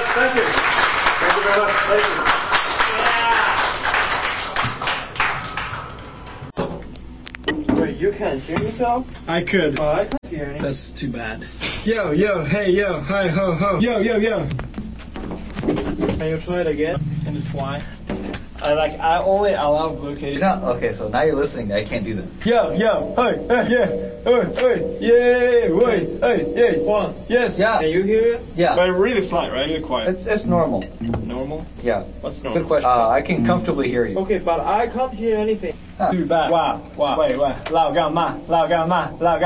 Thank you. Thank you very much. Thank you. Wait, you can't hear yourself? I could. Oh, I can't hear anything. That's too bad. Yo, hey, yo, hi, ho, ho. Yo. Can you try it again? And it's why. I only allow vocation. Okay, so now you're listening. I can't do that. Yo, hey, yeah, yeah, hey. One. Yes. Yeah. Can you hear it? Yeah. But really slight, right? Really quiet. It's normal. Normal? Yeah. What's normal? Good question. I can comfortably hear you. Okay, but I can't hear anything. Too bad. Wow. Wait. 老干嘛？